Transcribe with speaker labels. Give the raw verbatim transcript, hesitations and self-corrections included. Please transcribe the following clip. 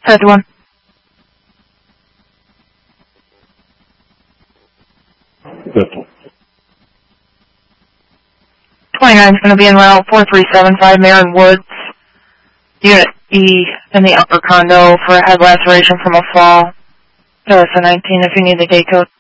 Speaker 1: fifty-one.
Speaker 2: fifty.
Speaker 1: twenty-nine is going to be in route four three seven five, Marin Woods, Unit E in the upper condo for a head laceration from a fall. Notice a nineteen if you need the gate code.